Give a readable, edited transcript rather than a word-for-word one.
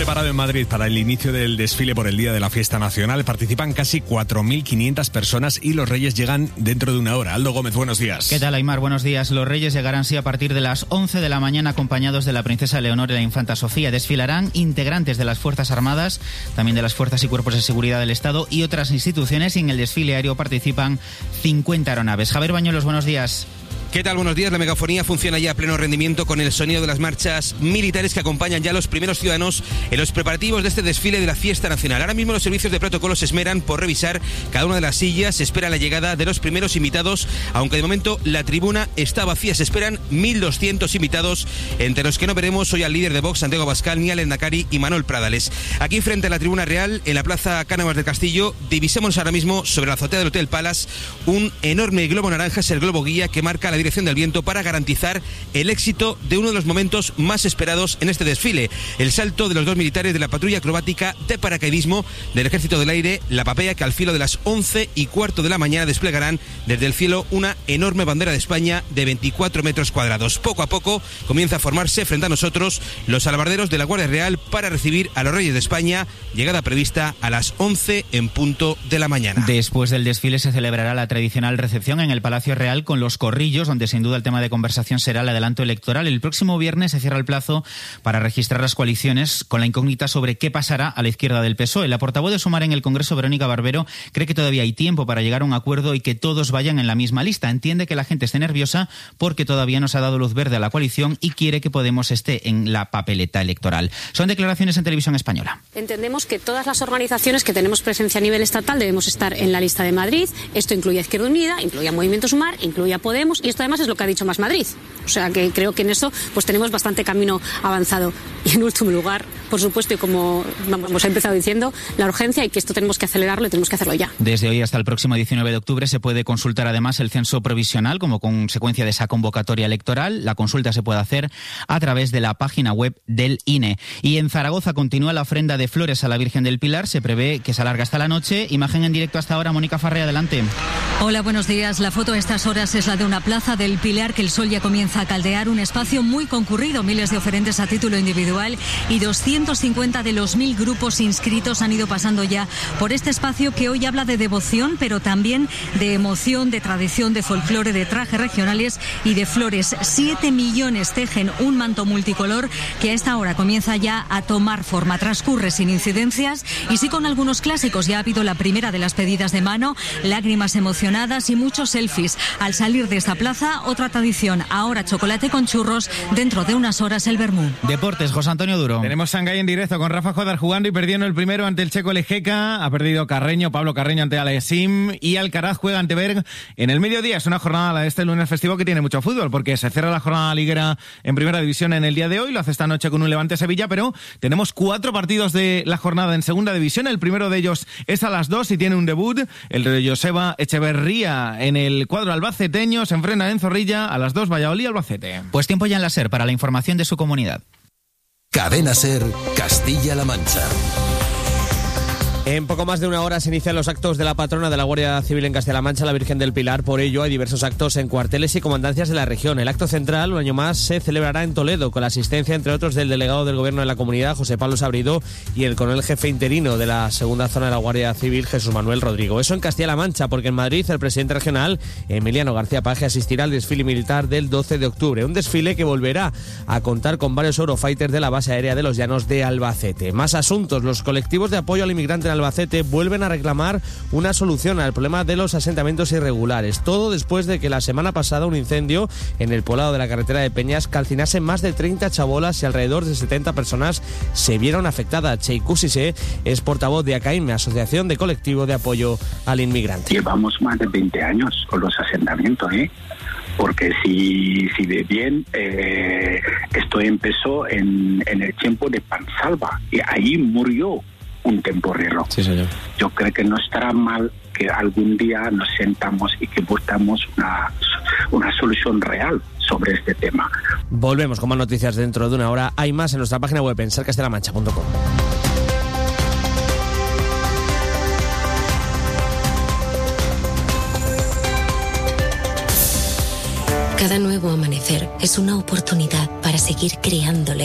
preparado en Madrid para el inicio del desfile por el Día de la Fiesta Nacional. Participan casi 4.500 personas y los Reyes llegan dentro de una hora. Aldo Gómez, buenos días. ¿Qué tal, Aymar? Buenos días. Los Reyes llegarán a partir de las 11 de la mañana acompañados de la princesa Leonor y la infanta Sofía. Desfilarán integrantes de las Fuerzas Armadas, también de las Fuerzas y Cuerpos de Seguridad del Estado y otras instituciones, y en el desfile aéreo participan 50 aeronaves. Javier Bañuelos, buenos días. ¿Qué tal? Buenos días. La megafonía funciona ya a pleno rendimiento con el sonido de las marchas militares que acompañan ya a los primeros ciudadanos en los preparativos de este desfile de la Fiesta Nacional. Ahora mismo los servicios de protocolo se esmeran por revisar cada una de las sillas. Se espera la llegada de los primeros invitados, aunque de momento la tribuna está vacía. Se esperan 1.200 invitados, entre los que no veremos hoy al líder de Vox, Santiago Abascal, ni al Endacari y Manuel Pradales. Aquí frente a la tribuna real, en la plaza Cánovas del Castillo, divisemos ahora mismo sobre la azotea del Hotel Palace un enorme globo naranja. Es el globo guía que marca la dirección del viento para garantizar el éxito de uno de los momentos más esperados en este desfile: el salto de los dos militares de la patrulla acrobática de paracaidismo del Ejército del Aire, la Papea, que al filo de las 11:15 de la mañana desplegarán desde el cielo una enorme bandera de España de 24 metros cuadrados. Poco a poco comienza a formarse frente a nosotros los alabarderos de la Guardia Real para recibir a los Reyes de España, llegada prevista a las 11 en punto de la mañana. Después del desfile se celebrará la tradicional recepción en el Palacio Real con los corrillos, donde sin duda el tema de conversación será el adelanto electoral. El próximo viernes se cierra el plazo para registrar las coaliciones, con la incógnita sobre qué pasará a la izquierda del PSOE. La portavoz de Sumar en el Congreso, Verónica Barbero, cree que todavía hay tiempo para llegar a un acuerdo y que todos vayan en la misma lista. Entiende que la gente esté nerviosa porque todavía no se ha dado luz verde a la coalición y quiere que Podemos esté en la papeleta electoral. Son declaraciones en Televisión Española. Entendemos que todas las organizaciones que tenemos presencia a nivel estatal debemos estar en la lista de Madrid. Esto incluye a Izquierda Unida, incluye a Movimiento Sumar, incluye a Podemos, y esto además es lo que ha dicho Más Madrid. O sea que creo que en eso pues tenemos bastante camino avanzado. Y en último lugar, por supuesto, y como hemos empezado diciendo, la urgencia, y que esto tenemos que acelerarlo y tenemos que hacerlo ya. Desde hoy hasta el próximo 19 de octubre se puede consultar además el censo provisional como consecuencia de esa convocatoria electoral. La consulta se puede hacer a través de la página web del INE. Y en Zaragoza continúa la ofrenda de flores a la Virgen del Pilar. Se prevé que se alarga hasta la noche. Imagen en directo hasta ahora, Mónica Farré, adelante. Hola, buenos días. La foto a estas horas es la de una plaza del Pilar que el sol ya comienza a caldear, un espacio muy concurrido, miles de oferentes a título individual y 250 de los 1.000 grupos inscritos han ido pasando ya por este espacio que hoy habla de devoción, pero también de emoción, de tradición, de folclore, de trajes regionales y de flores. 7 millones tejen un manto multicolor que a esta hora comienza ya a tomar forma. Transcurre sin incidencias y sí con algunos clásicos. Ya ha habido la primera de las pedidas de mano, lágrimas emocionadas y muchos selfies. Al salir de esta plaza, otra tradición, ahora chocolate con churros, dentro de unas horas el vermú. Deportes, José Antonio Duro. Tenemos Shanghái en directo con Rafa Jodar jugando y perdiendo el primero ante el checo Lejeca. Ha perdido Carreño, Pablo Carreño ante Alessim, y Alcaraz juega ante Berg en el mediodía. Es una jornada, la de este lunes festivo, que tiene mucho fútbol porque se cierra la jornada liguera en Primera División en el día de hoy. Lo hace esta noche con un Levante Sevilla, pero tenemos 4 partidos de la jornada en Segunda División. El primero de ellos es a las 2 y tiene un debut. El de Joseba Echeverría en el cuadro albaceteño se enfrenta en Zorrilla a las 2, Valladolid-Albacete. Pues tiempo ya en la SER para la información de su comunidad. Cadena SER, Castilla-La Mancha. En poco más de una hora se inician los actos de la patrona de la Guardia Civil en Castilla-La Mancha, la Virgen del Pilar. Por ello hay diversos actos en cuarteles y comandancias de la región. El acto central, un año más, se celebrará en Toledo, con la asistencia, entre otros, del delegado del Gobierno de la Comunidad, José Pablo Sabrido, y el coronel jefe interino de la segunda zona de la Guardia Civil, Jesús Manuel Rodrigo. Eso en Castilla-La Mancha, porque en Madrid el presidente regional, Emiliano García Paje, asistirá al desfile militar del 12 de octubre. Un desfile que volverá a contar con varios Eurofighters de la base aérea de los Llanos de Albacete. Más asuntos. Los colectivos de apoyo al inmigrante en Albacete vuelven a reclamar una solución al problema de los asentamientos irregulares. Todo después de que la semana pasada un incendio en el poblado de la carretera de Peñas calcinase más de 30 chabolas y alrededor de 70 personas se vieron afectadas. Cheiku Sise es portavoz de ACAIM, Asociación de Colectivo de Apoyo al Inmigrante. Llevamos más de 20 años con los asentamientos, porque si ve bien, esto empezó en el tiempo de Pansalva y ahí murió un temporero. Sí, señor. Yo creo que no estará mal que algún día nos sentamos y que buscamos una solución real sobre este tema. Volvemos con más noticias dentro de una hora. Hay más en nuestra página web en sercastelamancha.com. Cada nuevo amanecer es una oportunidad para seguir creándole